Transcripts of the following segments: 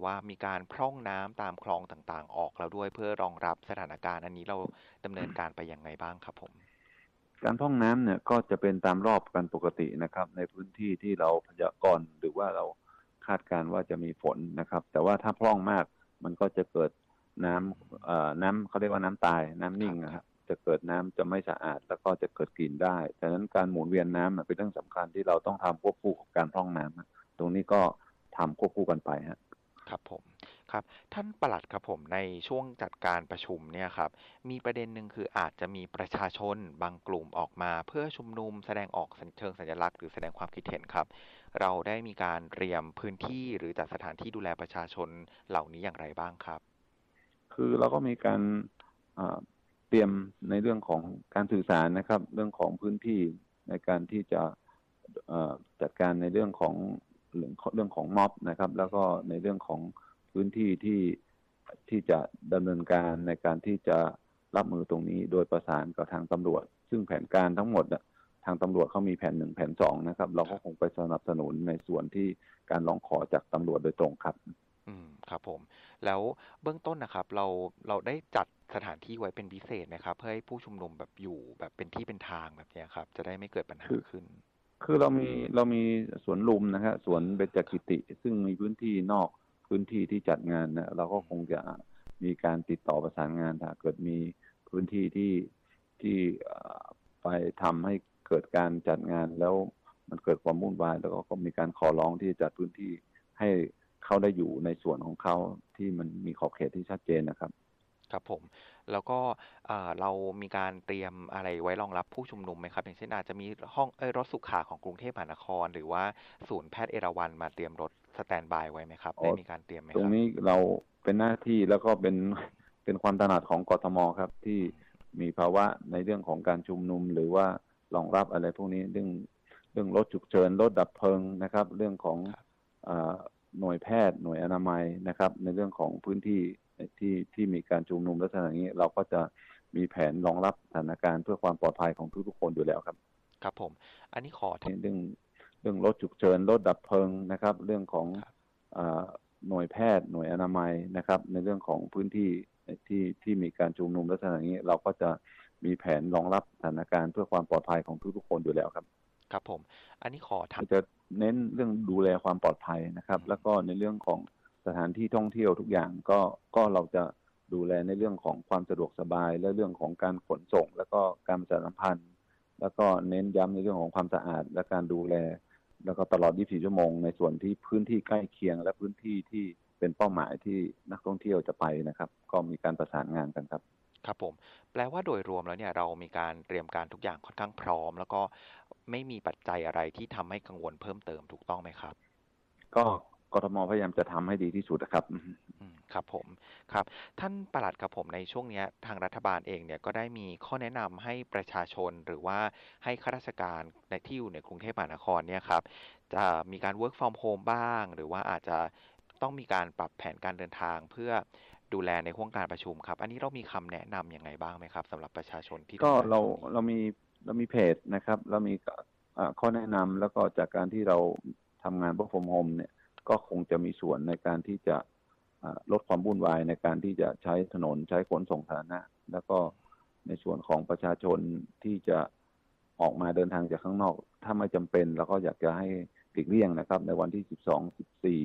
ว่ามีการพร่องน้ำตามคลองต่างๆออกแล้วด้วยเพื่อรองรับสถานการณ์อันนี้เราดำเนินการไปยังไงบ้างครับผมการพร่องน้ำเนี่ยก็จะเป็นตามรอบกันปกตินะครับในพื้นที่ที่เราพยากรณ์หรือว่าเราคาดการณ์ว่าจะมีฝนนะครับแต่ว่าถ้าพร่องมากมันก็จะเกิดน้ำน้ำเขาเรียกว่าน้ำตายน้ำคนิ่งรับนะครับจะเกิดน้ำจะไม่สะอาดแล้วก็จะเกิดกลิ่นได้ดังนั้นการหมุนเวียนน้ำเป็นเรื่องสำคัญที่เราต้องทำควบคู่กับการพร่องน้ำนะตรงนี้ก็ทำควบคู่กันไปฮะครับผมครับท่านปลัดครับผมในช่วงจัดการประชุมเนี่ยครับมีประเด็นหนึ่งคืออาจจะมีประชาชนบางกลุ่มออกมาเพื่อชุมนุมแสดงออกเชิงสัญลักษณ์หรือแสดงความคิดเห็นครับเราได้มีการเตรียมพื้นที่หรือจัดสถานที่ดูแลประชาชนเหล่านี้อย่างไรบ้างครับคือเราก็มีการเตรียมในเรื่องของการสื่อสารนะครับเรื่องของพื้นที่ในการที่จะจัดการในเรื่องของม็อบนะครับแล้วก็ในเรื่องของพื้นที่ที่จะดำเนินการในการที่จะรับมือตรงนี้โดยประสานกับทางตำรวจซึ่งแผนการทั้งหมดทางตำรวจเขามีแผน 1แผน 2นะครับเราก็คงไปสนับสนุนในส่วนที่การร้องขอจากตำรวจโดยตรงครับครับผมแล้วเบื้องต้นนะครับเราได้จัดสถานที่ไว้เป็นพิเศษไหมครับเพื่อให้ผู้ชุมนุมแบบอยู่แบบเป็นที่เป็นทางแบบเนี้ยครับจะได้ไม่เกิดปัญหาคือขึ้นคือเรามีสวนลุมนะฮะสวนเบญจกิติซึ่งมีพื้นที่นอกพื้นที่ที่จัดงานนะเราก็คงจะมีการติดต่อประสานงานถ้าเกิดมีพื้นที่ที่ไปทำให้เกิดการจัดงานแล้วมันเกิดความวุ่นวายแล้วก็มีการขอร้องที่จะจัดพื้นที่ให้เขาได้อยู่ในส่วนของเขาที่มันมีขอบเขตที่ชัดเจนนะครับครับผมแล้วก็เรามีการเตรียมอะไรไว้รองรับผู้ชุมนุมไหมครับอย่างเช่นอาจจะมีห้องรถสุขาของกรุงเทพมหานครหรือว่าศูนย์แพทย์เอราวัณมาเตรียมรถสแตนด์บายไว้ไหมครับอ๋อได้มีการเตรียมไหมครับตรงนี้เราเป็นหน้าที่แล้วก็เป็นเป็นความถนัดของกทมครับที่มีภาวะในเรื่องของการชุมนุมหรือว่ารองรับอะไรพวกนี้เรื่องรถฉุกเฉินรถดับเพลิงนะครับเรื่องของครับเอ่อหน่วยแพทย์หน่วยอนามัยนะครับในเรื่องของพื้นที่ที่มีการชุมนุมลักษณะนี้เราก็จะมีแผนรองรับสถานการณ์เพื่อความปลอดภัยของทุกๆคนอยู่แล้วครับครับผมอันนี้ขอเรื่องรถฉุกเฉินรถดับเพลิงนะครับเรื่องของครับเอ่อหน่วยแพทย์หน่วยอนามัยนะครับในเรื่องของพื้นที่ที่มีการชุมนุมลักษณะนี้เราก็จะมีแผนรองรับสถานการณ์เพื่อความปลอดภัยของทุกๆคนอยู่แล้วครับครับผมอันนี้ขอถามจะเน้นเรื่องดูแลความปลอดภัยนะครับแล้วก็ในเรื่องของสถานที่ท่องเที่ยวทุกอย่างก็เราจะดูแลในเรื่องของความสะดวกสบายและเรื่องของการขนส่งแล้วก็การประชาสัมพันธ์ แล้วก็เน้นย้ำในเรื่องของความสะอาดและการดูแลแล้วก็ตลอด 24 ชั่วโมงในส่วนที่พื้นที่ใกล้เคียงและพื้นที่ที่เป็นเป้าหมายที่นักท่องเที่ยวจะไปนะครับก็มีการประสานงานกันครับครับผมแปลว่าโดยรวมแล้วเนี่ยเรามีการเตรียมการทุกอย่างค่อนข้างพร้อมแล้วก็ไม่มีปัจจัยอะไรที่ทำให้กังวลเพิ่มเติมถูกต้องไหมครับก็กทมพยายามจะทำให้ดีที่สุดนะครับครับผมครับท่านปลัดครับผมในช่วงเนี้ยทางรัฐบาลเองเนี่ยก็ได้มีข้อแนะนำให้ประชาชนหรือว่าให้ข้าราชการในที่อยู่ในกรุงเทพมหานครเนี่ยครับจะมีการ work from home บ้างหรือว่าอาจจะต้องมีการปรับแผนการเดินทางเพื่อดูแลในห่วงการประชุมครับอันนี้เรามีคำแนะนำยังไงบ้างไหมครับสำหรับประชาชนที่ก็ทำงานเราช่วงนี้เรามีเพจนะครับเรามีข้อแนะนำแล้วก็จากการที่เราทำงาน work from home เนี่ยก็คงจะมีส่วนในการที่จะลดความวุ่นวายในการที่จะใช้ถนนใช้ขนส่งสาธารณะแล้วก็ในส่วนของประชาชนที่จะออกมาเดินทางจากข้างนอกถ้าไม่จำเป็นเราก็อยากจะให้หลีกเลี่ยงนะครับในวันที่12 14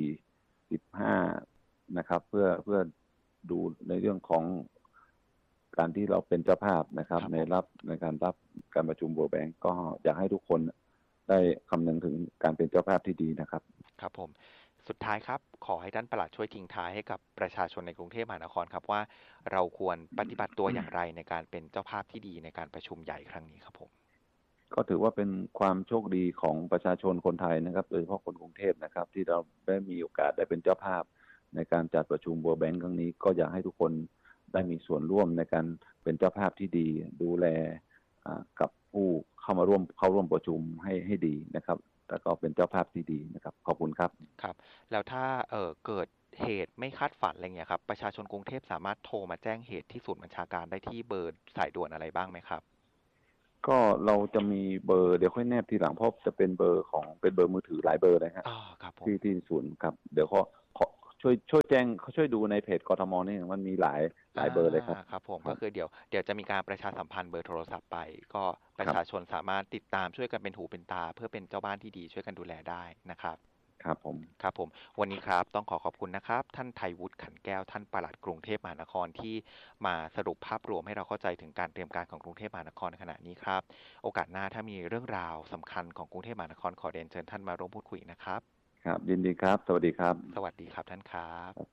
15นะครับเพื่อดูในเรื่องของการที่เราเป็นเจ้าภาพนะครับครับผมในการรับการประชุม World Bank ก็อยากให้ทุกคนได้คำนึงถึงการเป็นเจ้าภาพที่ดีนะครับครับผมสุดท้ายครับขอให้ท่านปลัดช่วยทิ้งท้ายให้กับประชาชนในกรุงเทพมหานครครับว่าเราควรปฏิบัติตัวอย่างไรในการเป็นเจ้าภาพที่ดีในการประชุมใหญ่ครั้งนี้ครับผมก็ถือว่าเป็นความโชคดีของประชาชนคนไทยนะครับโดยเฉพาะคนกรุงเทพนะครับที่เราได้มีโอกาสได้เป็นเจ้าภาพในการจัดประชุม World Bank ครั้งนี้ก็อยากให้ทุกคนได้มีส่วนร่วมในการเป็นเจ้าภาพที่ดีดูแลกับผู้เข้าร่วมประชุมให้ดีนะครับแล้วก็เป็นเจ้าภาพที่ดีนะครับขอบคุณครับครับแล้วถ้าเกิดเหตุไม่คาดฝันอะไรเงี้ยครับประชาชนกรุงเทพสามารถโทรมาแจ้งเหตุที่ศูนย์บัญชาการได้ที่เบอร์สายด่วนอะไรบ้างไหมครับก็เราจะมีเบอร์เดี๋ยวค่อยแนบทีหลังเพราะจะเป็นเบอร์มือถือหลายเบอร์นะฮะอ๋อครับผมที่ศูนย์ครับเดี๋ยวขอช่วยแจ้งช่วยดูในเพจกทมนี่มันมีหลายเบอร์เลยครับครับผมก็คือเดี๋ยวจะมีการประชาสัมพันธ์เบอร์โทรศัพท์ไปก็ประชาชนสามารถติดตามช่วยกันเป็นหูเป็นตาเพื่อเป็นเจ้าบ้านที่ดีช่วยกันดูแลได้นะครับครับผมวันนี้ครับต้องขอบคุณนะครับท่านไทยวุฒิขันแก้วท่านปลัดกรุงเทพมหานครที่มาสรุปภาพรวมให้เราเข้าใจถึงการเตรียมการของกรุงเทพมหานครในขณะนี้ครับโอกาสหน้าถ้ามีเรื่องราวสำคัญของกรุงเทพมหานครขอเรียนเชิญท่านมาร่วมพูดคุยนะครับครับยินดีครับสวัสดีครับสวัสดีครับท่านครับ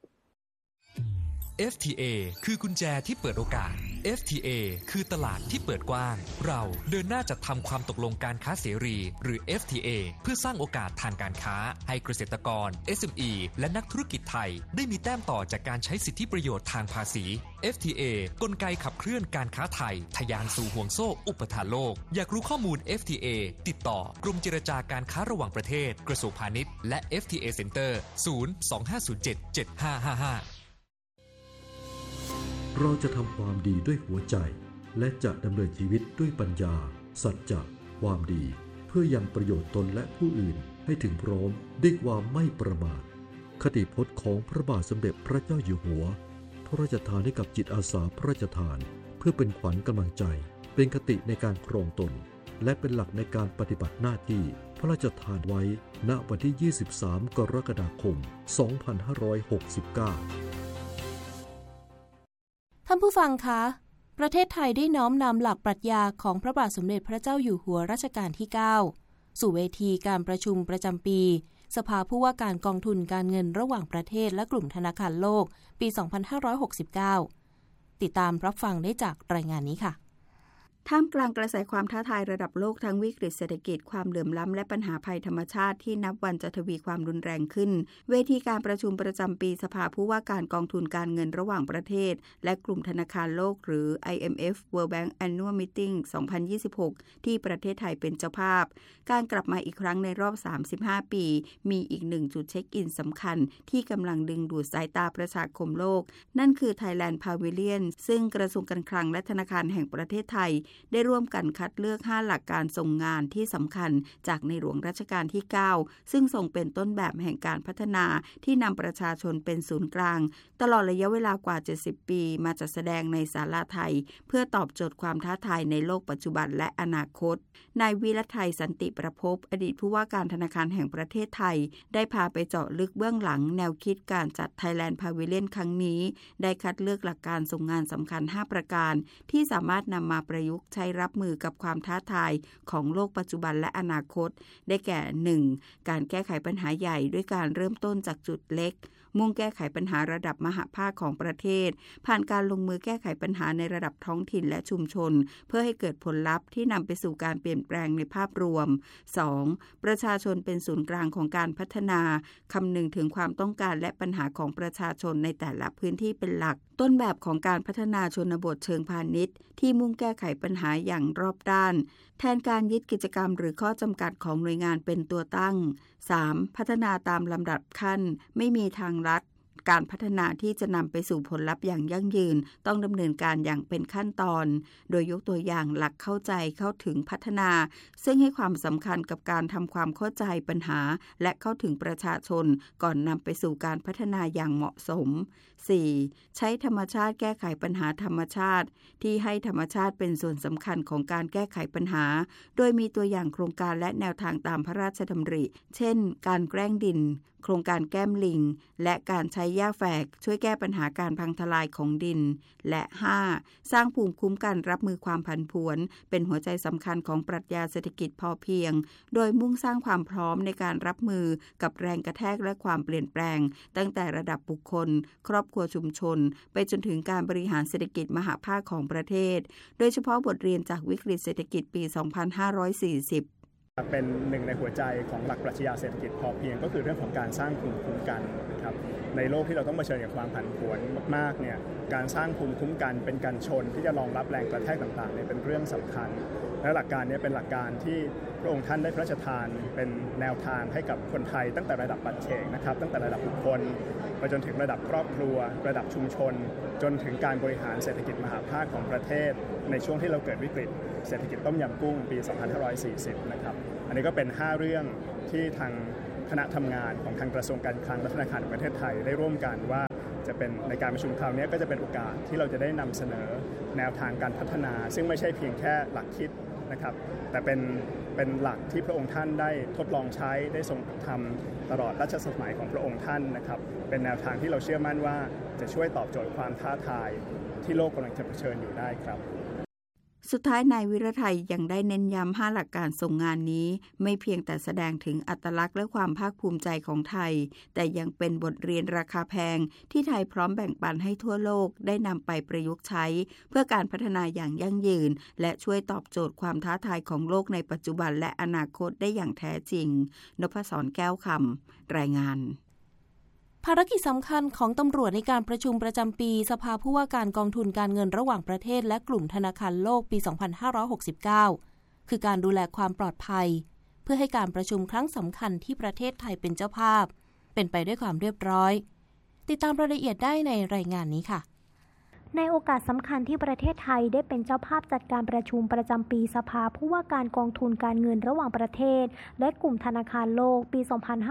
FTA คือกุญแจที่เปิดโอกาส FTA คือตลาดที่เปิดกว้างเราเดินหน้าจัดทำความตกลงการค้าเสรีหรือ FTA เพื่อสร้างโอกาสทางการค้าให้เกษตรกร SME และนักธุรกิจไทยได้มีแต้มต่อจากการใช้สิทธิประโยชน์ทางภาษี FTA กลไกขับเคลื่อนการค้าไทยทะยานสู่ห่วงโซ่อุปทานโลกอยากรู้ข้อมูล FTA ติดต่อกรมเจรจาการค้าระหว่างประเทศกระทรวงพาณิชย์และ FTA Center 025077555 เราจะทำความดีด้วยหัวใจและจะดำเนินชีวิตด้วยปัญญาสัจจะความดีเพื่อยังประโยชน์ตนและผู้อื่นให้ถึงพร้อมด้วยความไม่ประมาทคติพจน์ของพระบาทสมเด็จพระเจ้าอยู่หัวพระราชทานให้กับจิตอาสาพระราชทานเพื่อเป็นขวัญกำลังใจเป็นคติในการครองตนและเป็นหลักในการปฏิบัติหน้าที่พระราชทานไว้ณวันที่ 23 กรกฎาคม 2569 ท่านผู้ฟังคะประเทศไทยได้น้อมนำหลักปรัชญาของพระบาทสมเด็จพระเจ้าอยู่หัวรัชกาลที่ 9 สู่เวทีการประชุมประจำปีสภาผู้ว่าการกองทุนการเงินระหว่างประเทศและกลุ่มธนาคารโลกปี 2569 ติดตามรับฟังได้จากรายงานนี้ค่ะท่ามกลางกระแสความท้าทายระดับโลกทั้งวิกฤตเศรษฐกิจความเหลื่อมล้ำและปัญหาภัยธรรมชาติที่นับวันจะทวีความรุนแรงขึ้นเวทีการประชุมประจำปีสภาผู้ว่าการกองทุนการเงินระหว่างประเทศและกลุ่มธนาคารโลกหรือ IMF World Bank Annual Meeting 2026 ที่ประเทศไทยเป็นเจ้าภาพการกลับมาอีกครั้งในรอบ 35 ปีมีอีกหนึ่งจุดเช็คอินสำคัญที่กำลังดึงดูดสายตาประชาคมโลกนั่นคือ Thailand Pavilion ซึ่งกระทรวงการคลังและธนาคารแห่งประเทศไทยได้ร่วมกันคัดเลือก5หลักการทรงงานที่สำคัญจากในหลวงรัชกาลที่ 9 ซึ่งทรงเป็นต้นแบบแห่งการพัฒนาที่นำประชาชนเป็นศูนย์กลางตลอดระยะเวลากว่า70ปีมาจัดแสดงในศาลาไทยเพื่อตอบโจทย์ความท้าทายในโลกปัจจุบันและอนาคตนายวิรไทยสันติประภพอดีตผู้ว่าการธนาคารแห่งประเทศไทยได้พาไปเจาะลึกเบื้องหลังแนวคิดการจัด Thailand Pavilion ครั้งนี้ได้คัดเลือกหลักการทรงงานสำคัญ5ประการที่สามารถนำมาประยุกต์ใช้รับมือกับความท้าทายของโลกปัจจุบันและอนาคตได้แก่ 1. การแก้ไขปัญหาใหญ่ด้วยการเริ่มต้นจากจุดเล็กมุ่งแก้ไขปัญหาระดับมหภาคของประเทศผ่านการลงมือแก้ไขปัญหาในระดับท้องถิ่นและชุมชนเพื่อให้เกิดผลลัพธ์ที่นำไปสู่การเปลี่ยนแปลงในภาพรวม 2. ประชาชนเป็นศูนย์กลางของการพัฒนาคำนึงถึงความต้องการและปัญหาของประชาชนในแต่ละพื้นที่เป็นหลักต้นแบบของการพัฒนาชนบทเชิงพาณิชย์ที่มุ่งแก้ไขปัญหาอย่างรอบด้านแทนการยึดกิจกรรมหรือข้อจำกัดของหน่วยงานเป็นตัวตั้ง 3. พัฒนาตามลำดับขั้นไม่มีทางลัดการพัฒนาที่จะนำไปสู่ผลลัพธ์อย่างยั่งยืนต้องดำเนินการอย่างเป็นขั้นตอนโดยยกตัวอย่างหลักเข้าใจเข้าถึงพัฒนาซึ่งให้ความสำคัญกับการทำความเข้าใจปัญหาและเข้าถึงประชาชนก่อนนำไปสู่การพัฒนาอย่างเหมาะสม 4. ใช้ธรรมชาติแก้ไขปัญหาธรรมชาติที่ให้ธรรมชาติเป็นส่วนสำคัญของการแก้ไขปัญหาโดยมีตัวอย่างโครงการและแนวทางตามพระราชดำริเช่นการแกล้งดินโครงการแก้มลิงและการใช้หญ้าแฝกช่วยแก้ปัญหาการพังทลายของดินและ 5. สร้างภูมิคุ้มกันรับมือความผันผวนเป็นหัวใจสำคัญของปรัชญาเศรษฐกิจพอเพียงโดยมุ่งสร้างความพร้อมในการรับมือกับแรงกระแทกและความเปลี่ยนแปลงตั้งแต่ระดับบุคคลครอบครัวชุมชนไปจนถึงการบริหารเศรษฐกิจมหภาคของประเทศโดยเฉพาะบทเรียนจากวิกฤตเศรษฐกิจปี 2540 เป็นหนึ่งในหัวใจของหลักปรัชญาเศรษฐกิจพอเพียงก็คือเรื่องของการสร้างภูมิคุ้มกันนะครับในโลกที่เราต้องเผชิญกับความผันผวนมากๆเนี่ยการสร้างภูมิคุ้มกันเป็นกันชนที่จะรองรับแรงกระแทกต่างๆเนี่ยเป็นเรื่องสำคัญและหลักการนี้เป็นหลักการที่พระองค์ท่านได้พระราชทานเป็นแนวทางให้กับคนไทยตั้งแต่ระดับปัจเจกนะครับตั้งแต่ระดับบุคคลไปจนถึงระดับครอบครัวระดับชุมชนจนถึงการบริหารเศรษฐกิจมหภาคของประเทศในช่วงที่เราเกิดวิกฤตเศรษฐกิจต้มยำกุ้งปี 2540 นะครับอันนี้ก็เป็น5เรื่องที่ทางคณะทำงานของทางกระทรวงการคลังและธนาคารแห่งประเทศไทยได้ร่วมกันว่าจะเป็นในการประชุมคราวนี้ก็จะเป็นโอกาสที่เราจะได้นำเสนอแนวทางการพัฒนาซึ่งไม่ใช่เพียงแค่หลักคิดนะครับแต่เป็นหลักที่พระองค์ท่านได้ทดลองใช้ได้ทรงทำตลอดรัชสมัยของพระองค์ท่านนะครับเป็นแนวทางที่เราเชื่อมั่นว่าจะช่วยตอบโจทย์ความท้าทายที่โลกกำลังจะเผชิญอยู่ได้ครับสุดท้ายนายวิรไทยยังได้เน้นย้ำ5หลักการส่งงานนี้ไม่เพียงแต่แสดงถึงอัตลักษณ์และความภาคภูมิใจของไทยแต่ยังเป็นบทเรียนราคาแพงที่ไทยพร้อมแบ่งปันให้ทั่วโลกได้นำไปประยุกต์ใช้เพื่อการพัฒนาอย่างยั่งยืนและช่วยตอบโจทย์ความท้าทายของโลกในปัจจุบันและอนาคตได้อย่างแท้จริงนพศร แก้วคำรายงานภารกิจสำคัญของตำรวจในการประชุมประจำปีสภาผู้ว่าการกองทุนการเงินระหว่างประเทศและกลุ่มธนาคารโลกปี 2569 คือการดูแลความปลอดภัยเพื่อให้การประชุมครั้งสำคัญที่ประเทศไทยเป็นเจ้าภาพเป็นไปด้วยความเรียบร้อยติดตามรายละเอียดได้ในรายงานนี้ค่ะในโอกาสสำคัญที่ประเทศไทยได้เป็นเจ้าภาพจัดการประชุมประจำปีสภาผู้ว่าการกองทุนการเงินระหว่างประเทศและกลุ่มธนาคารโลกปี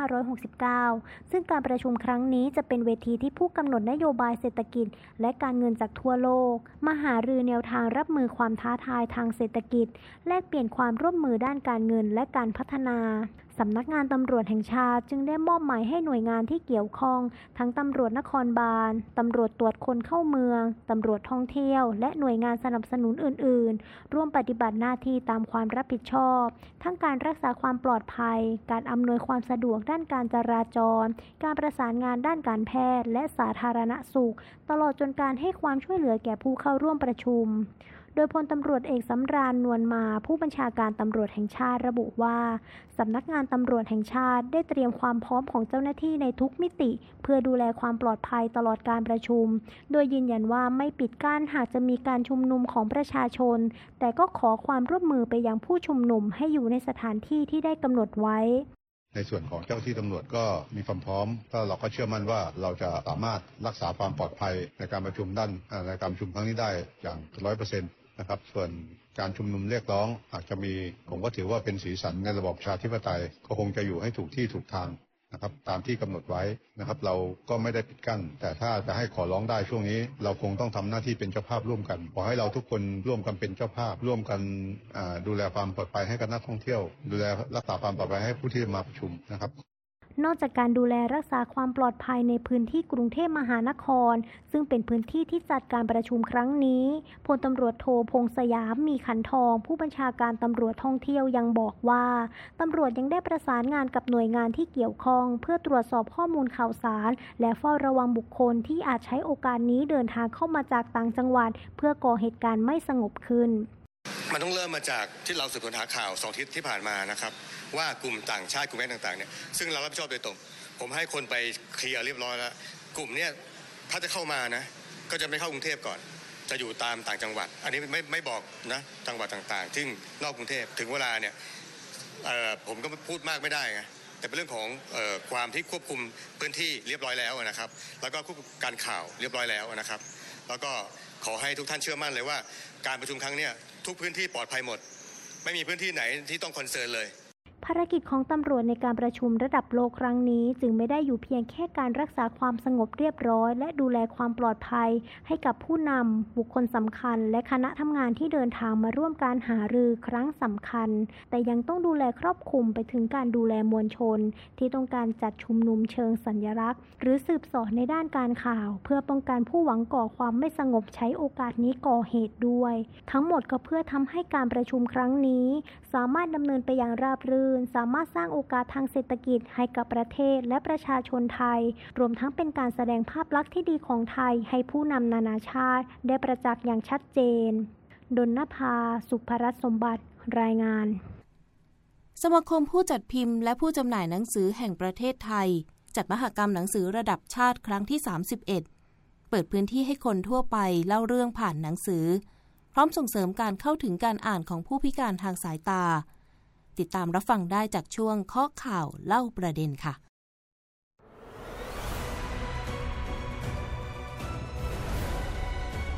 2569 ซึ่งการประชุมครั้งนี้จะเป็นเวทีที่ผู้กำหนดนโยบายเศรษฐกิจและการเงินจากทั่วโลกมาหารือแนวทางรับมือความท้าทายทางเศรษฐกิจแลกเปลี่ยนความร่วมมือด้านการเงินและการพัฒนาสำนักงานตำรวจแห่งชาติจึงได้มอบหมายให้หน่วยงานที่เกี่ยวข้องทั้งตำรวจนครบาลตำรวจตรวจคนเข้าเมืองตำรวจท่องเที่ยวและหน่วยงานสนับสนุนอื่นๆร่วมปฏิบัติหน้าที่ตามความรับผิดชอบทั้งการรักษาความปลอดภัยการอำนวยความสะดวกด้านการจราจรการประสานงานด้านการแพทย์และสาธารณสุขตลอดจนการให้ความช่วยเหลือแก่ผู้เข้าร่วมประชุมโดยพลตำรวจเอกสำราญนวลมาผู้บัญชาการตำรวจแห่งชาติระบุว่าสำนักงานตำรวจแห่งชาติได้เตรียมความพร้อมของเจ้าหน้าที่ในทุกมิติเพื่อดูแลความปลอดภัยตลอดการประชุมโดยยืนยันว่าไม่ปิดกั้นหากจะมีการชุมนุมของประชาชนแต่ก็ขอความร่วมมือไปยังผู้ชุมนุมให้อยู่ในสถานที่ที่ได้กำหนดไว้ในส่วนของเจ้าที่ตำรวจก็มีความพร้อมก็เราก็เชื่อมั่นว่าเราจะสามารถรักษาความปลอดภัยในการประชุมในการประชุมครั้งนี้ได้อย่าง 100%นะครับส่วนการชุมนุมเรียกร้องหากจะมีผมก็ถือว่าเป็นสีสันในระบอบประชาธิปไตยก็คงจะอยู่ให้ถูกที่ถูกทางนะครับตามที่กำหนดไว้นะครับเราก็ไม่ได้ปิดกั้นแต่ถ้าจะให้ขอร้องได้ช่วงนี้เราคงต้องทำหน้าที่เป็นเจ้าภาพร่วมกันขอให้เราทุกคนร่วมกันเป็นเจ้าภาพร่วมกันดูแลความปลอดภัยให้กับนักท่องเที่ยวดูแลรักษาความปลอดภัยให้ผู้ที่มาประชุมนะครับนอกจากการดูแลรักษาความปลอดภัยในพื้นที่กรุงเทพมหานครซึ่งเป็นพื้นที่ที่จัดการประชุมครั้งนี้พลตำรวจโทพงษ์สยามมีขันทองผู้บัญชาการตำรวจท่องเที่ยวยังบอกว่าตำรวจยังได้ประสานงานกับหน่วยงานที่เกี่ยวข้องเพื่อตรวจสอบข้อมูลข่าวสารและเฝ้าระวังบุคคลที่อาจใช้โอกาสนี้เดินทางเข้ามาจากต่างจังหวัดเพื่อก่อเหตุการณ์ไม่สงบขึ้นมันต้องเริ่มมาจากที่เราสืบสวนหาข่าว2 อาทิตย์ที่ผ่านมานะครับว่ากลุ่มต่างชาติกลุ่มแม่ต่างๆเนี่ยซึ่งเรารับผิดชอบโดยตรงผมให้คนไปเคลียร์เรียบร้อยแล้วกลุ่มเนี่ยถ้าจะเข้ามานะก็จะไม่เข้ากรุงเทพก่อนจะอยู่ตามต่างจังหวัดอันนี้ไม่บอกนะจังหวัดต่างๆซึ่งนอกกรุงเทพถึงเวลาเนี่ยผมก็พูดมากไม่ได้ไงแต่เป็นเรื่องของความที่ควบคุมพื้นที่เรียบร้อยแล้วนะครับแล้วก็ควบคุมการข่าวเรียบร้อยแล้วนะครับแล้วก็ขอให้ทุกท่านเชื่อมั่นเลยว่าการประชุมครั้งนี้ทุกพื้นที่ปลอดภัยหมดไม่มีพื้นที่ไหนที่ต้องคอนเซิร์นเลยภารกิจของตำรวจในการประชุมระดับโลกครั้งนี้จึงไม่ได้อยู่เพียงแค่การรักษาความสงบเรียบร้อยและดูแลความปลอดภัยให้กับผู้นำบุคคลสำคัญและคณะทำงานที่เดินทางมาร่วมการหารือครั้งสำคัญแต่ยังต้องดูแลครอบคลุมไปถึงการดูแลมวลชนที่ต้องการจัดชุมนุมเชิงสัญลักษณ์หรือสืบสอในด้านการข่าวเพื่อป้องกันผู้หวังก่อความไม่สงบใช้โอกาสนี้ก่อเหตุด้วยทั้งหมดก็เพื่อทำให้การประชุมครั้งนี้สามารถดำเนินไปอย่างราบรื่นสามารถสร้างโอกาสทางเศรษฐกิจให้กับประเทศและประชาชนไทยรวมทั้งเป็นการแสดงภาพลักษณ์ที่ดีของไทยให้ผู้นำนานาชาติได้ประจักษ์อย่างชัดเจนดลนภา สุภรัตน์สมบัติรายงานสมาคมผู้จัดพิมพ์และผู้จำหน่ายหนังสือแห่งประเทศไทยจัดมหกรรมหนังสือระดับชาติครั้งที่ 31 เปิดพื้นที่ให้คนทั่วไปเล่าเรื่องผ่านหนังสือพร้อมส่งเสริมการเข้าถึงการอ่านของผู้พิการทางสายตาติดตามรับฟังได้จากช่วงเคาะข่าวเล่าประเด็นค่ะ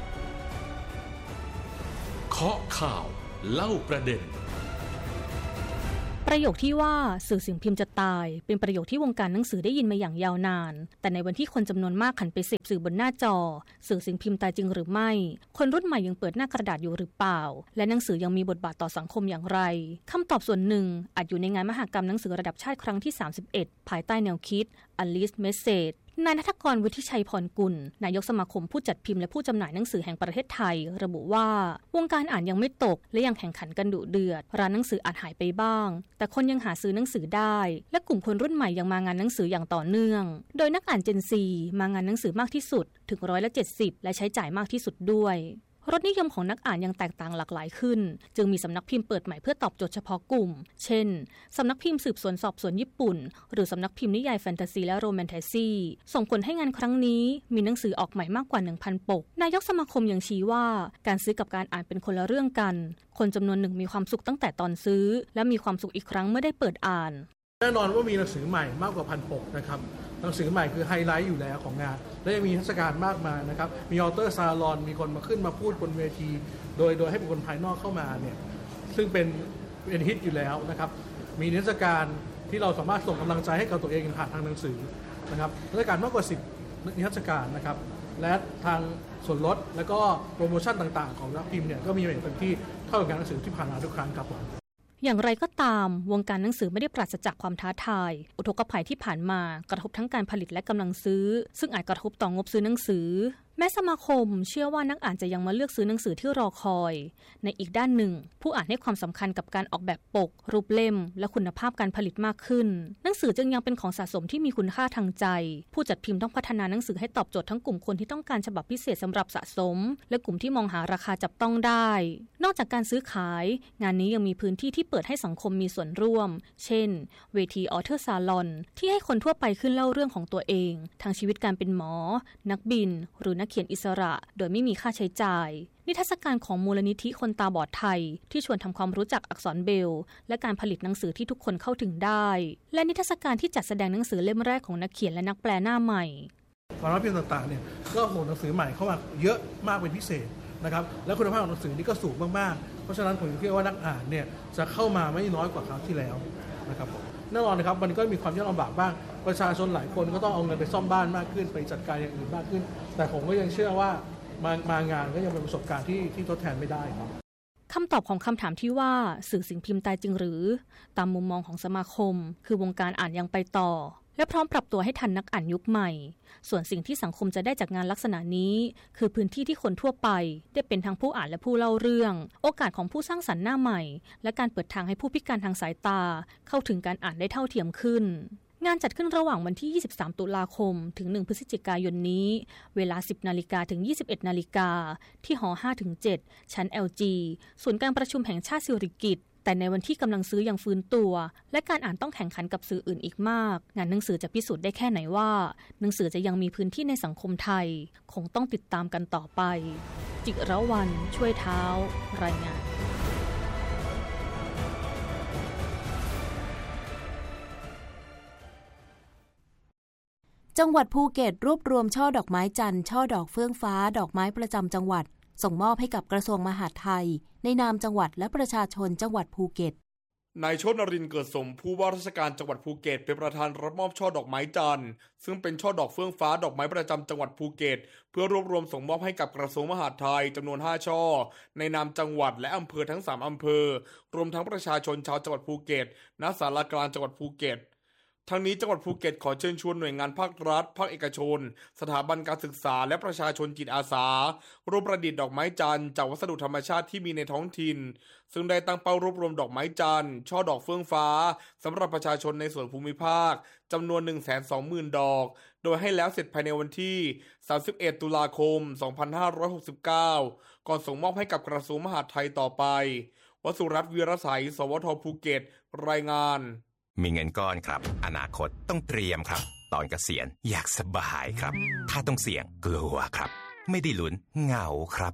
เคาะข่าวเล่าประเด็นประโยคที่ว่าสื่อสิ่งพิมพ์จะตายเป็นประโยคที่วงการหนังสือได้ยินมาอย่างยาวนานแต่ในวันที่คนจำนวนมากหันไปเสพสื่อบนหน้าจอสื่อสิ่งพิมพ์ตายจริงหรือไม่คนรุ่นใหม่ยังเปิดหน้ากระดาษอยู่หรือเปล่าและหนังสือยังมีบทบาทต่อสังคมอย่างไรคำตอบส่วนหนึ่งอาจอยู่ในงานมหกรรมหนังสือระดับชาติครั้งที่31ภายใต้แนวคิด Unleash Messageนายณัฐกร วุฒิชัยพรกุลนายกสมาคมผู้จัดพิมพ์และผู้จำหน่ายหนังสือแห่งประเทศไทยระบุว่าวงการอ่านยังไม่ตกและยังแข่งขันกันดุเดือดร้านหนังสืออาจหายไปบ้างแต่คนยังหาซื้อหนังสือได้และกลุ่มคนรุ่นใหม่ยังมางานหนังสืออย่างต่อเนื่องโดยนักอ่าน Gen Z มางานหนังสือมากที่สุดถึง170%และใช้จ่ายมากที่สุดด้วยรสนิยมของนักอ่านยังแตกต่างหลากหลายขึ้นจึงมีสำนักพิมพ์เปิดใหม่เพื่อตอบโจทย์เฉพาะกลุ่มเช่นสำนักพิมพ์สืบสวนสอบสวนญี่ปุ่นหรือสำนักพิมพ์นิยายแฟนตาซีและโรแมนติซีส่งผลให้งานครั้งนี้มีหนังสือออกใหม่มากกว่า 1,000 ปกนายกสมาคมยังชี้ว่าการซื้อกับการอ่านเป็นคนละเรื่องกันคนจำนวนหนึ่งมีความสุขตั้งแต่ตอนซื้อและมีความสุขอีกครั้งเมื่อได้เปิดอ่านแน่นอนว่ามีหนังสือใหม่มากกว่า 1,000 ปกนะครับหนังสือใหม่คือไฮไลท์อยู่แล้วของงานและยังมีเทศกาลมากมายนะครับมีออเตอร์ซาลอนมีคนมาขึ้นมาพูดบนเวทีโดยให้บุคคลภายนอกเข้ามาเนี่ยซึ่งเป็นฮิตอยู่แล้วนะครับมีเทศกาลที่เราสามารถส่งกำลังใจให้กับตัวเองผ่านทางหนังสือนะครับเทศกาลมากกว่า10นิทรรศการนะครับและทางส่วนลดและก็โปรโมชั่นต่างๆของนักพิมพ์เนี่ยก็มีอย่างเต็มที่เท่ากับงานหนังสือที่ผ่านมาทุกครั้งครับผมอย่างไรก็ตามวงการหนังสือไม่ได้ปราศจากความท้าทายอุทกภัยที่ผ่านมากระทบทั้งการผลิตและกำลังซื้อซึ่งอาจกระทบต่องบซื้อหนังสือแม้สมาคมเชื่อว่านักอ่านจะยังมาเลือกซื้อหนังสือที่รอคอยในอีกด้านหนึ่งผู้อ่านให้ความสำคัญกับการออกแบบปกรูปเล่มและคุณภาพการผลิตมากขึ้นหนังสือจึงยังเป็นของสะสมที่มีคุณค่าทางใจผู้จัดพิมพ์ต้องพัฒนาหนังสือให้ตอบโจทย์ทั้งกลุ่มคนที่ต้องการฉบับพิเศษสำหรับสะสมและกลุ่มที่มองหาราคาจับต้องได้นอกจากการซื้อขายงานนี้ยังมีพื้นที่ที่เปิดให้สังคมมีส่วนร่วมเช่นเวทีออเทอร์ซาลอนที่ให้คนทั่วไปขึ้นเล่าเรื่องของตัวเองทางชีวิตการเป็นหมอนักบินหรือนักเขียนอิสระโดยไม่มีค่าใช้จ่ายนิทรรศการของมูลนิธิคนตาบอดไทยที่ชวนทำความรู้จักอักษรเบรลล์และการผลิตหนังสือที่ทุกคนเข้าถึงได้และนิทรรศการที่จัดแสดงหนังสือเล่มแรกของนักเขียนและนักแปลหน้าใหม่สำนักพิมพ์ต่างๆเนี่ยก็ส่งหนังสือใหม่เข้ามาเยอะมากเป็นพิเศษนะครับและคุณภาพของหนังสือนี่ก็สูงมากๆเพราะฉะนั้นผมคิดว่านักอ่านเนี่ยจะเข้ามาไม่น้อยกว่าคราวที่แล้วนะครับแน่นอนนะครับมันก็มีความยากลำบากบ้างประชาชนหลายคนก็ต้องเอาเงินไปซ่อมบ้านมากขึ้นไปจัดการอย่างอื่นมากขึ้นแต่ผมก็ยังเชื่อว่ามางานก็ยังเป็นประสบการณ์ที่ทดแทนไม่ได้ครับคำตอบของคำถามที่ว่าสื่อสิ่งพิมพ์ตายจริงหรือตามมุมมองของสมาคมคือวงการอ่านยังไปต่อและพร้อมปรับตัวให้ทันนักอ่านยุคใหม่ส่วนสิ่งที่สังคมจะได้จากงานลักษณะนี้คือพื้นที่ที่คนทั่วไปได้เป็นทั้งผู้อ่านและผู้เล่าเรื่องโอกาสของผู้สร้างสรรค์หน้าใหม่และการเปิดทางให้ผู้พิการทางสายตาเข้าถึงการอ่านได้เท่าเทียมขึ้นงานจัดขึ้นระหว่างวันที่23ตุลาคมถึง1พฤศจิกายนนี้เวลา 10 นาฬิกาถึง 21 นาฬิกาที่หอ 5-7 ชั้น LG ศูนย์การประชุมแห่งชาติสิริกิติ์แต่ในวันที่กำลังซื้อยังฟื้นตัวและการอ่านต้องแข่งขันกับสื่ออื่นอีกมากงานหนังสือจะพิสูจน์ได้แค่ไหนว่าหนังสือจะยังมีพื้นที่ในสังคมไทยคงต้องติดตามกันต่อไปจิระวรรณช่วยเท้ารายงานจังหวัดภูเก็ตรวบรวมช่อดอกไม้จันทร์ช่อดอกเฟื่องฟ้าดอกไม้ประจำจังหวัดส่งมอบให้กับกระทรวงมหาดไทยในนามจังหวัดและประชาชนจังหวัดภูเก็ตนายโชตินรินทร์เกิดสมผู้ว่าราชการจังหวัดภูเก็ตเป็นประธานรับมอบช่อดอกไม้จันทร์ซึ่งเป็นช่อดอกเฟื่องฟ้าดอกไม้ประจำจังหวัดภูเก็ตเพื่อรวบรวมส่งมอบให้กับกระทรวงมหาดไทยจำนวน5ช่อในนามจังหวัดและอำเภอทั้ง3อำเภอรวมทั้งประชาชนชาวจังหวัดภูเก็ตณศาลากลางจังหวัดภูเก็ตทั้งนี้จังหวัดภูเก็ตขอเชิญชวนหน่วยงานภาครัฐภาคเอกชนสถาบันการศึกษาและประชาชนจิตอาสาร่วมประดิษฐ์ดอกไม้จันทร์จากวัสดุธรรมชาติที่มีในท้องถิ่นซึ่งได้ตั้งเป้ารวบรวมดอกไม้จันทร์ช่อดอกเฟื่องฟ้าสำหรับประชาชนในส่วนภูมิภาคจำนวน 120,000 ดอกโดยให้แล้วเสร็จภายในวันที่31ตุลาคม2569ก่อนส่งมอบให้กับกระทรวงมหาดไทยต่อไปวสุรัตน์ วีรไสย สวท.ภูเก็ตรายงานมีเงินก้อนครับอนาคตต้องเตรียมครับตอนเกษียณอยากสบายครับถ้าต้องเสี่ยงกลัวครับไม่ได้ลุ้นเหงาครับนี่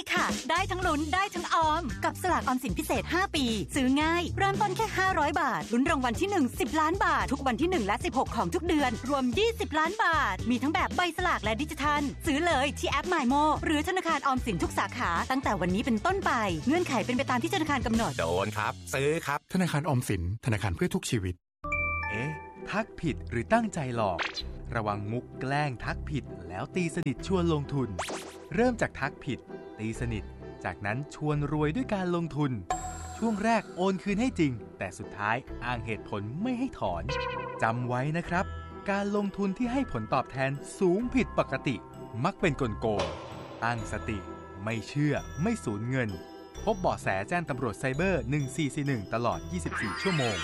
ค่ะได้ทั้งลุ้นได้ทั้งออมกับสลากออมสินพิเศษ5ปีซื้อง่ายเริ่มต้นแค่500บาทลุ้นรางวัลที่1 10ล้านบาททุกวันที่1และ16ของทุกเดือนรวม20ล้านบาทมีทั้งแบบใบสลากและดิจิทัลซื้อเลยที่แอป MyMo หรือธนาคารออมสินทุกสาขาตั้งแต่วันนี้เป็นต้นไปเงื่อนไขเป็นไปตามที่ธนาคารกำหนดโดนครับซื้อครับธนาคารออมสินธนาคารเพื่อทุกชีวิตทักผิดหรือตั้งใจหลอกระวังมุกแกล้งทักผิดแล้วตีสนิทชวนลงทุนเริ่มจากทักผิดตีสนิทจากนั้นชวนรวยด้วยการลงทุนช่วงแรกโอนคืนให้จริงแต่สุดท้ายอ้างเหตุผลไม่ให้ถอนจำไว้นะครับการลงทุนที่ให้ผลตอบแทนสูงผิดปกติมักเป็นกลโกงตั้งสติไม่เชื่อไม่สูญเงินพบเบาะแสแจ้งตำรวจไซเบอร์1441ตลอด24ชั่วโมง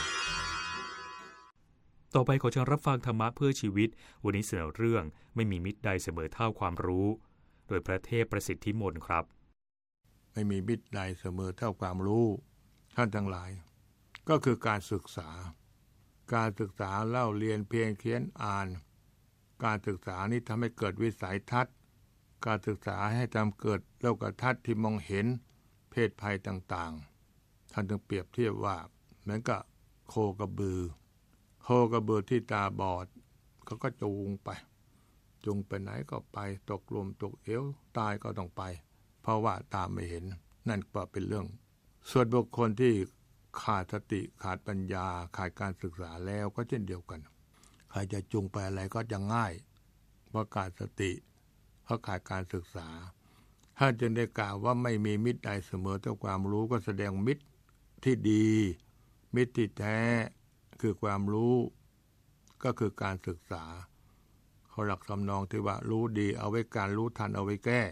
ต่อไปขอเชิญรับฟังธรรมะเพื่อชีวิตวันนี้เสนอเรื่องไม่มีมิตรใดเสมอเท่าความรู้โดยพระเทพประสิทธิมนต์ครับไม่มีมิตรใดเสมอเท่าความรู้ท่านทั้งหลายก็คือการศึกษาเล่าเรียนเพียงเขียนอ่านการศึกษานี้ทำให้เกิดวิสัยทัศน์การศึกษาให้ทำเกิดโลกทัศน์ที่มองเห็นเพศภัยต่างๆท่านจึงเปรียบเทียบว่าเหมือนกับโคกระบือที่ตาบอดเขาก็จูงไปไหนก็ไปตกลมตกเอวตายก็ต้องไปเพราะว่าตาไม่เห็นนั่นก็เป็นเรื่องส่วนบุคคลที่ขาดสติขาดปัญญาขาดการศึกษาแล้วก็เช่นเดียวกันใครจะจูงไปอะไรก็จะง่ายเพราะขาดสติเพราะขาดการศึกษาท่านจึงได้กล่าวว่าไม่มีมิตรใดเสมอเท่าความรู้ก็แสดงมิตรที่ดีมิตรที่แท้คือความรู้ก็คือการศึกษาเขาหลักสำนองที่ว่ารู้ดีเอาไว้การรู้ทันเอาไว้แก้